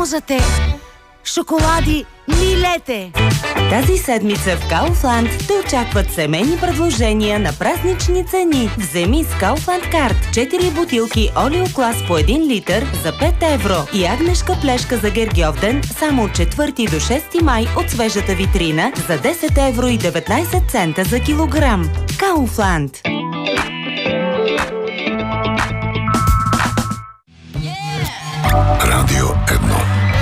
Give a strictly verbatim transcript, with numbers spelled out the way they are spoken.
само за теб. Шоколади Милете! Тази седмица в Kaufland те очакват семейни предложения на празнични цени. Вземи с Kaufland карт четири бутилки олиоклас по един литър за пет евро и агнешка плешка за Гергьовден само от четвърти до шести май от свежата витрина за десет евро и деветнайсет цента за килограм. Kaufland.